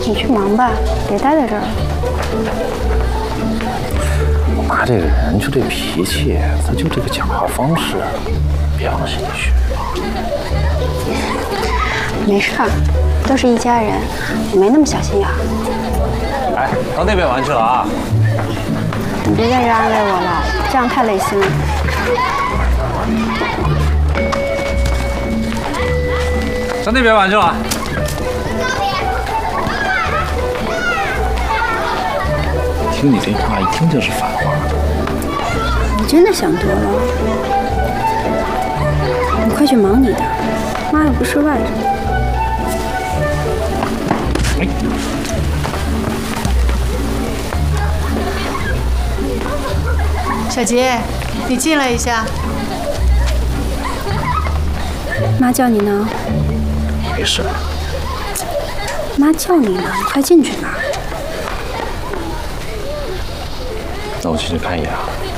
你去忙吧，别待在这儿了。 我妈这个人就这脾气，她就这个讲话方式，别往心里去。 没事儿，都是一家人，我没那么小心眼。 哎，到那边玩去了啊？ 你别在这安慰我了，这样太累心了。 上那边玩去了。听你这话，一听就是反话。 你真的想多了。你快去忙你的，妈又不是外人。 哎。 小杰，你进来一下。 妈叫你呢。 没事。 妈叫你呢，你快进去吧。 那我进去看一眼啊。